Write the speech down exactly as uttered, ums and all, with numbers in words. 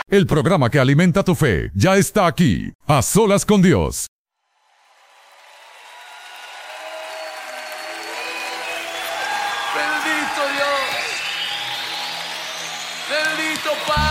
El programa que alimenta tu fe ya está aquí, a solas con Dios. Bendito Dios. Bendito Padre.